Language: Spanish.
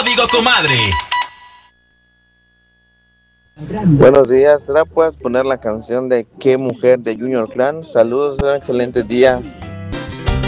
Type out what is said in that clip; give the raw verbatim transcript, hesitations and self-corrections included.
código comadre. Buenos días, ¿será puedes poner la canción de Qué Mujer de Junior Clan? Saludos, un excelente día.